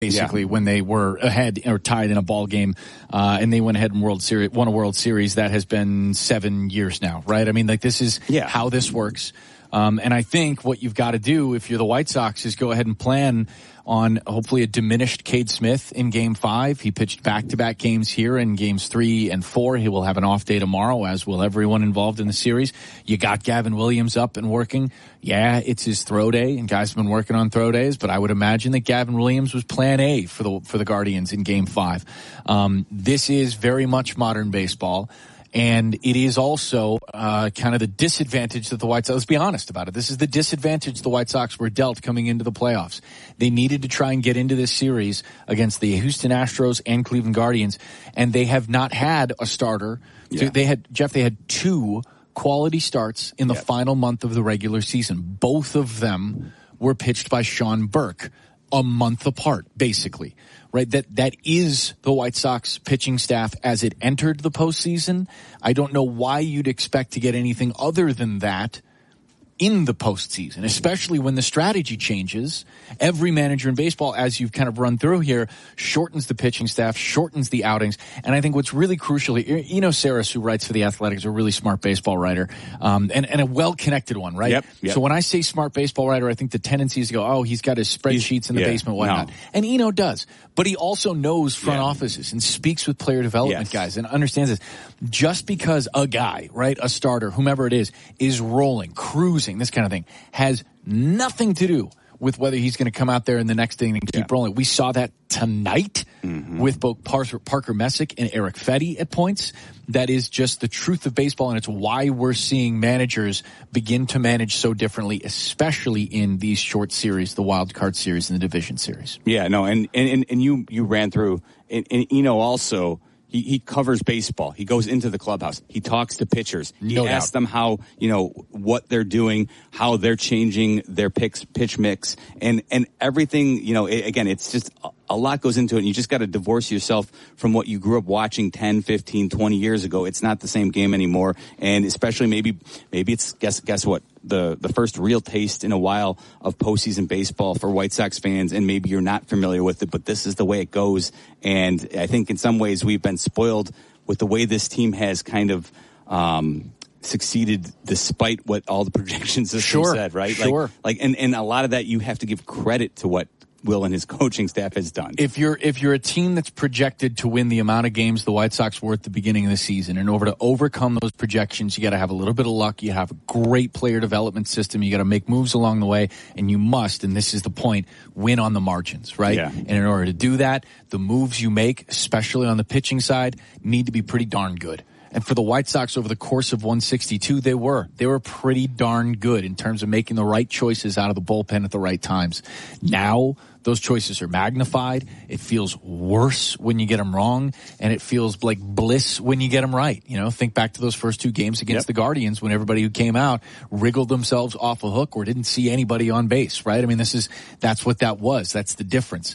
basically, when they were ahead or tied in a ball game, and they went ahead and won a World Series. That has been 7 years now, right? I mean, like, this is how this works. And I think what you've got to do if you're the White Sox is go ahead and plan on hopefully a diminished Cade Smith in Game 5. He pitched back-to-back games here in Games 3 and 4. He will have an off day tomorrow, as will everyone involved in the series. You got Gavin Williams up and working. Yeah, it's his throw day, and guys have been working on throw days, but I would imagine that Gavin Williams was plan A for the Guardians in Game 5. This is very much modern baseball. And it is also kind of the disadvantage that the White Sox, let's be honest about it, this is the disadvantage the White Sox were dealt coming into the playoffs. They needed to try and get into this series against the Houston Astros and Cleveland Guardians, and they have not had a starter. Yeah. They had 2 quality starts in the final month of the regular season. Both of them were pitched by Sean Burke a month apart, basically. Right, that is the White Sox pitching staff as it entered the postseason. I don't know why you'd expect to get anything other than that in the postseason, especially when the strategy changes. Every manager in baseball, as you've kind of run through here, shortens the pitching staff, shortens the outings. And I think what's really crucial, Saris, who writes for The Athletic, is a really smart baseball writer, and a well-connected one, right? Yep. So when I say smart baseball writer, I think the tendency is to go, oh, he's got his spreadsheets in the basement, whatnot. No. And Eno does. But he also knows front offices and speaks with player development guys and understands this. Just because a guy, right, a starter, whomever it is rolling, cruising, this kind of thing, has nothing to do with whether he's going to come out there in the next inning and keep rolling. We saw that tonight with both Parker Messick and Eric Fetty at points. That is just the truth of baseball, and it's why we're seeing managers begin to manage so differently, especially in these short series, the wild card series and the division series. Yeah, no, and you ran through, and also, He covers baseball. He goes into the clubhouse. He talks to pitchers. He asks them how, what they're doing, how they're changing their pitch mix, and everything, again, it's just a lot goes into it, and you just got to divorce yourself from what you grew up watching 10, 15, 20 years ago. It's not the same game anymore, and especially maybe it's, guess what? The first real taste in a while of postseason baseball for White Sox fans, and maybe you're not familiar with it, but this is the way it goes. And I think in some ways we've been spoiled with the way this team has kind of succeeded despite what all the projections have said, right? Sure. And a lot of that you have to give credit to what Will and his coaching staff has done. If you're a team that's projected to win the amount of games the White Sox were at the beginning of the season, in order to overcome those projections, you got to have a little bit of luck. You have a great player development system. You got to make moves along the way, and you must, and this is the point, win on the margins, right? Yeah. And in order to do that, the moves you make, especially on the pitching side, need to be pretty darn good. And for the White Sox over the course of 162, they were pretty darn good in terms of making the right choices out of the bullpen at the right times. Now, those choices are magnified. It feels worse when you get them wrong, and it feels like bliss when you get them right. Think back to those first 2 games against the Guardians when everybody who came out wriggled themselves off a hook or didn't see anybody on base, right? I mean, that's what that was. That's the difference.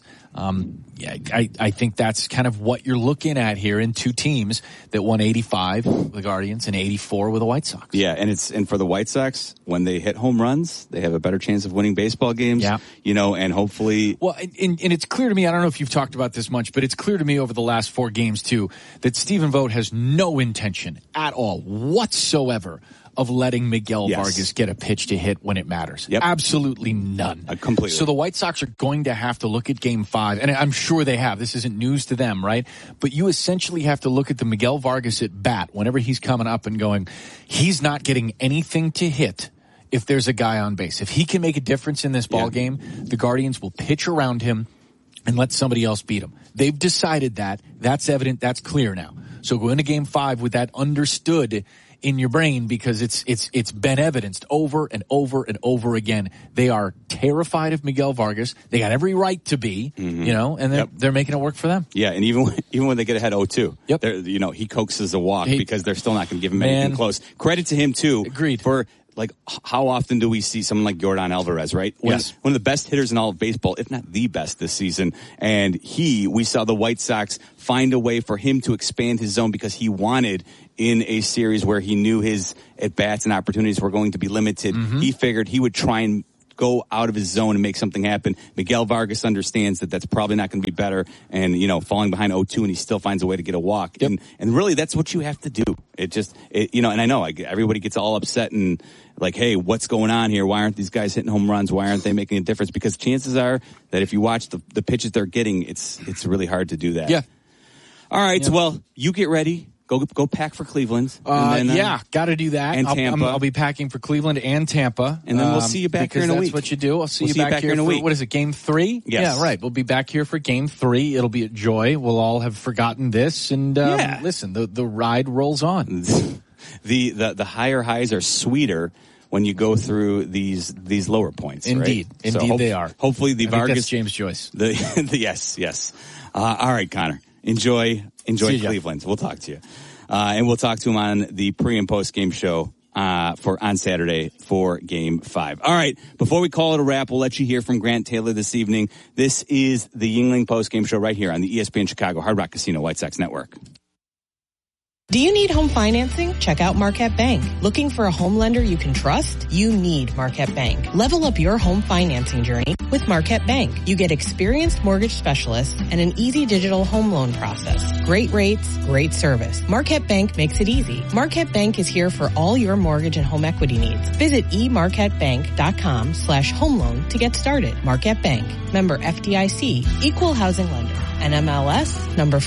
I think that's kind of what you're looking at here in 2 teams that won 85 with the Guardians and 84 with the White Sox. Yeah, and for the White Sox, when they hit home runs, they have a better chance of winning baseball games. Yeah. And hopefully. Well, and it's clear to me, I don't know if you've talked about this much, but it's clear to me over the last 4 games too, that Stephen Vogt has no intention at all whatsoever of letting Miguel Vargas get a pitch to hit when it matters. Yep. Absolutely none. Completely. So the White Sox are going to have to look at Game 5, and I'm sure they have. This isn't news to them, right? But you essentially have to look at the Miguel Vargas at bat whenever he's coming up and going, he's not getting anything to hit if there's a guy on base. If he can make a difference in this ball game, the Guardians will pitch around him and let somebody else beat him. They've decided that. That's evident. That's clear now. So go into Game 5 with that understood in your brain, because it's been evidenced over and over and over again. They are terrified of Miguel Vargas. They got every right to be, and they're making it work for them. Yeah, and even when they get ahead 0-2, he coaxes a walk because they're still not going to give him anything close. Credit to him too. Agreed. For how often do we see someone like Yordan Alvarez, right? One of the best hitters in all of baseball, if not the best this season. And we saw the White Sox find a way for him to expand his zone because he wanted in a series where he knew his at-bats and opportunities were going to be limited. Mm-hmm. He figured he would try and go out of his zone and make something happen. Miguel Vargas understands that that's probably not going to be better, and falling behind 0-2, and he still finds a way to get a walk. Yep. And really, that's what you have to do. And I know everybody gets all upset and like, hey, what's going on here? Why aren't these guys hitting home runs? Why aren't they making a difference? Because chances are that if you watch the pitches they're getting, it's really hard to do that. Yeah. All right. Yeah. Well, you get ready. Go pack for Cleveland. Got to do that. And Tampa. I'll be packing for Cleveland and Tampa. And then we'll see you back here in a week. That's what you do. I'll see you back here in a week. What is it, Game 3? Yes. Yeah, right. We'll be back here for Game 3. It'll be a joy. We'll all have forgotten this. And listen, the ride rolls on. The higher highs are sweeter when you go through these lower points. Indeed. Right? Indeed they are. Hopefully the Vargas. That's James Joyce. Yes. All right, Connor. Enjoy Cleveland. We'll talk to you. And we'll talk to him on the pre and post game show on Saturday for Game 5. All right. Before we call it a wrap, we'll let you hear from Grant Taylor this evening. This is the Yuengling post game show right here on the ESPN Chicago Hard Rock Casino White Sox Network. Do you need home financing? Check out Marquette Bank. Looking for a home lender you can trust? You need Marquette Bank. Level up your home financing journey with Marquette Bank. You get experienced mortgage specialists and an easy digital home loan process. Great rates, great service. Marquette Bank makes it easy. Marquette Bank is here for all your mortgage and home equity needs. Visit emarquettebank.com/home loan to get started. Marquette Bank. Member FDIC. Equal housing lender. NMLS number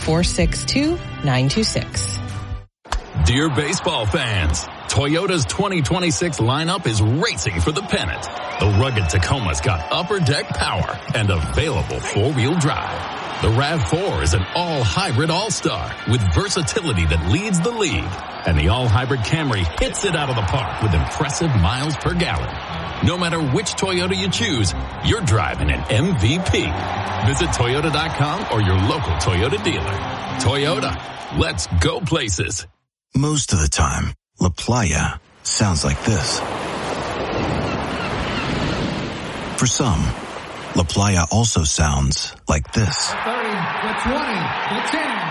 462926. Dear baseball fans, Toyota's 2026 lineup is racing for the pennant. The rugged Tacoma's got upper deck power and available four-wheel drive. The RAV4 is an all-hybrid all-star with versatility that leads the league. And the all-hybrid Camry hits it out of the park with impressive miles per gallon. No matter which Toyota you choose, you're driving an MVP. Visit Toyota.com or your local Toyota dealer. Toyota, let's go places. Most of the time, La Playa sounds like this. For some, La Playa also sounds like this. The 30, the 20, the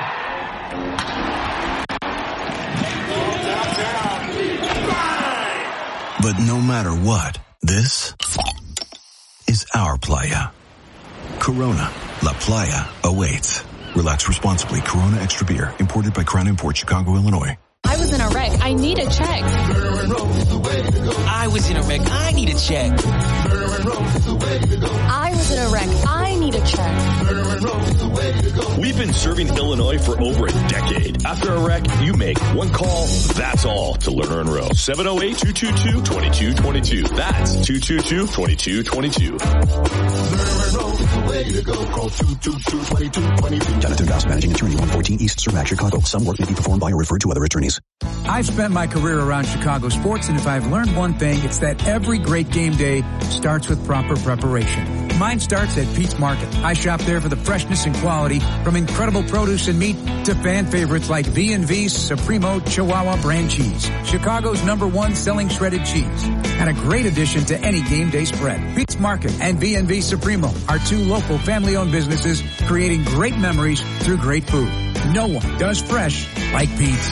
10. But no matter what, this is our playa. Corona, La Playa awaits. Relax responsibly. Corona Extra Beer, imported by Crown Imports, Chicago, Illinois. I was in a wreck. I need a check. I was in a wreck. I need a check. I was in a wreck. I need a check. We've been serving Illinois for over a decade. After a wreck, you make one call, that's all, to Lerner and Rowe. 708-222-2222. That's 222-2222. Jonathan Goss, managing attorney, 114 East Cermak, Chicago. Some work may be performed by or referred to other attorneys. I've spent my career around Chicago sports, and if I've learned one thing, it's that every great game day starts with proper preparation. Mine starts at Pete's Market. I shop there for the freshness and quality, from incredible produce and meat to fan favorites like V&V's Supremo Chihuahua brand cheese, Chicago's #1 selling shredded cheese, and a great addition to any game day spread. Pete's Market and V&V Supremo are two local family-owned businesses creating great memories through great food. No one does fresh like Pete's.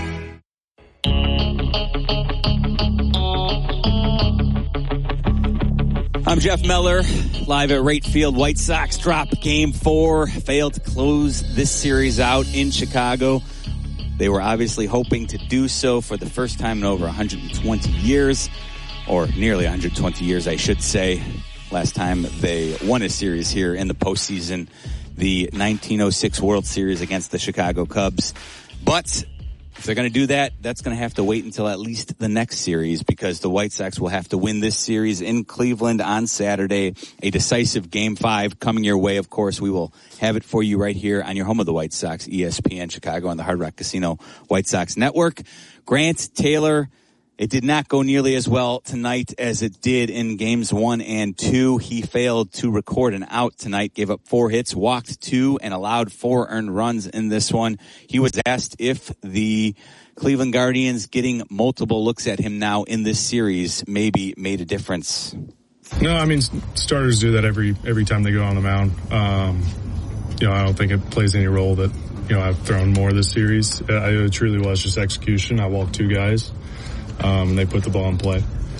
I'm Jeff Meller, live at Rate Field. White Sox drop Game 4, failed to close this series out in Chicago. They were obviously hoping to do so for the first time in over 120 years, or nearly 120 years, I should say. Last time they won a series here in the postseason, the 1906 World Series against the Chicago Cubs. But if they're going to do that, that's going to have to wait until at least the next series, because the White Sox will have to win this series in Cleveland on Saturday. A decisive Game 5 coming your way. Of course, we will have it for you right here on your home of the White Sox, ESPN Chicago, on the Hard Rock Casino White Sox Network. Grant Taylor, it did not go nearly as well tonight as it did in Games 1 and 2. He failed to record an out tonight, gave up 4 hits, walked 2, and allowed 4 earned runs in this one. He was asked if the Cleveland Guardians getting multiple looks at him now in this series maybe made a difference. No, I mean, starters do that every time they go on the mound. I don't think it plays any role that, I've thrown more this series. It truly was just execution. I walked 2 guys. They put the ball in play.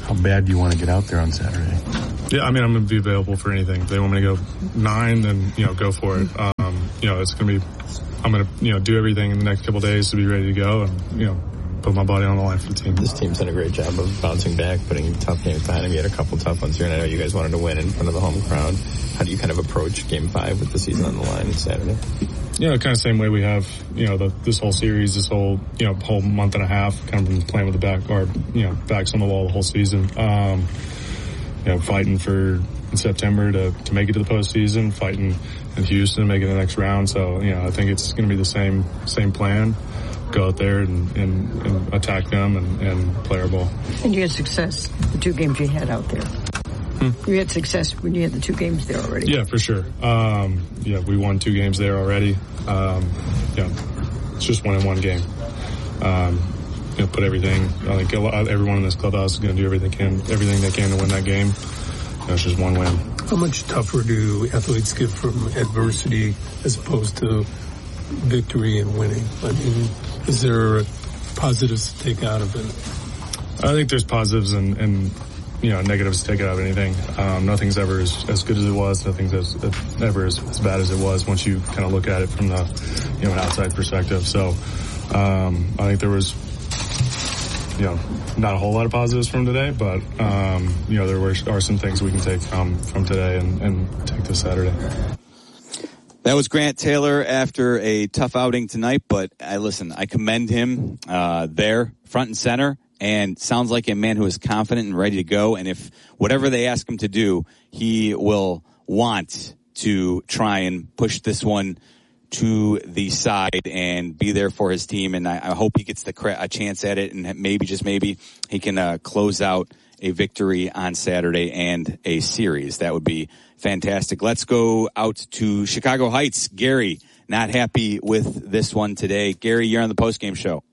How bad do you want to get out there on Saturday? Yeah, I mean, I'm going to be available for anything. If they want me to go 9, then, go for it. It's going to be, I'm going to, do everything in the next couple of days to be ready to go and, put my body on the line for the team. This team's done a great job of bouncing back, putting tough games behind him. You had a couple tough ones here, and I know you guys wanted to win in front of the home crowd. How do you kind of approach Game 5 with the season on the line Saturday? Yeah, kind of same way we have, this whole series, this whole, whole month and a half, kind of been playing with the backs on the wall the whole season. Fighting in September to make it to the postseason, fighting in Houston to make it the next round. So, I think it's going to be the same plan. Go out there and attack them and play our ball. And you had success the 2 games you had out there. You had success when you had the 2 games there already. Yeah, for sure. We won 2 games there already. It's just 1-1 game. Put everything. I think everyone in this clubhouse is going to do everything they can to win that game. It's just 1 win. How much tougher do athletes get from adversity as opposed to victory and winning? I mean, is there positives to take out of it? I think there's positives and negatives to take out of anything. Nothing's ever as good as it was. Nothing's ever as bad as it was once you kind of look at it from the, an outside perspective. So, I think there was, not a whole lot of positives from today, but, there are some things we can take from today and take to Saturday. That was Grant Taylor after a tough outing tonight, but I commend him, there, front and center. And sounds like a man who is confident and ready to go. And if whatever they ask him to do, he will want to try and push this one to the side and be there for his team. And I hope he gets a chance at it, and maybe, just maybe, he can close out a victory on Saturday and a series. That would be fantastic. Let's go out to Chicago Heights. Gary, not happy with this one today. Gary, you're on the postgame show.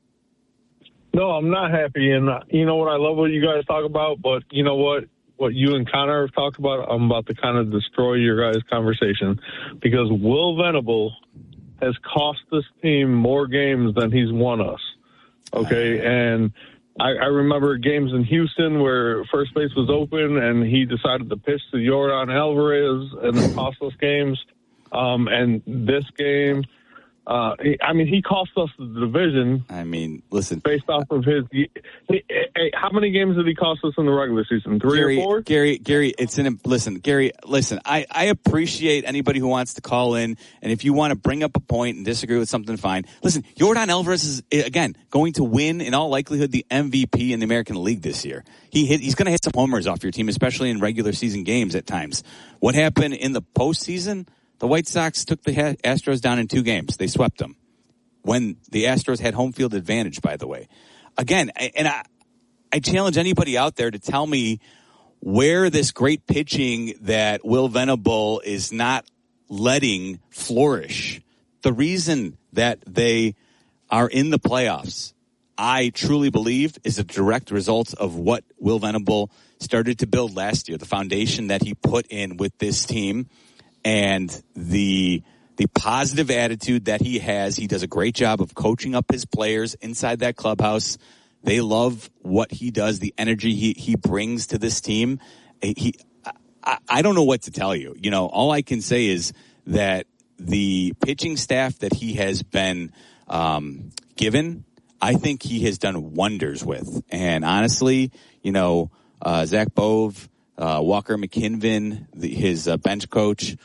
No, I'm not happy. And you know what? I love what you guys talk about, but you know what you and Connor have talked about? I'm about to kind of destroy your guys' conversation, because Will Venable has cost this team more games than he's won us. Okay. And I remember games in Houston where first base was open and he decided to pitch to Yordan Alvarez and it cost us games. And this game, he cost us the division. Listen. Based off of his... how many games did he cost us in the regular season? 3 or 4? Gary, listen, I appreciate anybody who wants to call in, and if you want to bring up a point and disagree with something, fine. Listen, Yordan Alvarez is, again, going to win, in all likelihood, the MVP in the American League this year. He's going to hit some homers off your team, especially in regular season games at times. What happened in the postseason? The White Sox took the Astros down in 2 games. They swept them when the Astros had home field advantage, by the way. Again, I challenge anybody out there to tell me where this great pitching that Will Venable is not letting flourish. The reason that they are in the playoffs, I truly believe, is a direct result of what Will Venable started to build last year, the foundation that he put in with this team. And the positive attitude that he has. He does a great job of coaching up his players inside that clubhouse. They love what he does, the energy he brings to this team. I don't know what to tell you. All I can say is that the pitching staff that he has been given, I think he has done wonders with. And honestly, Zach Bove, Walker McKinven, his bench coach,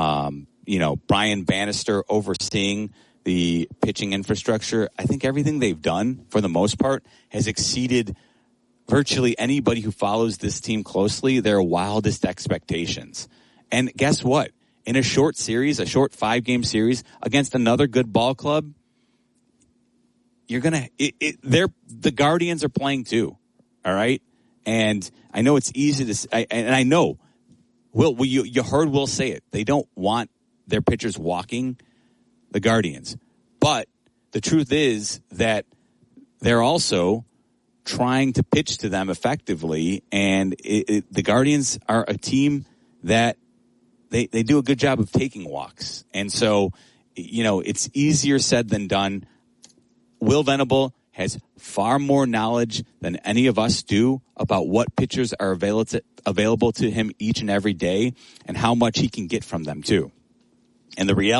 Brian Bannister overseeing the pitching infrastructure. I think everything they've done, for the most part, has exceeded virtually anybody who follows this team closely, their wildest expectations. And guess what? In a short series, a short 5-game series against another good ball club, the Guardians are playing too. All right. And I know it's easy to say, and I know, you heard Will say it. They don't want their pitchers walking the Guardians. But the truth is that they're also trying to pitch to them effectively. And the Guardians are a team that they do a good job of taking walks. And so, it's easier said than done. Will Venable has far more knowledge than any of us do about what pitchers are available to him each and every day and how much he can get from them too. And the reality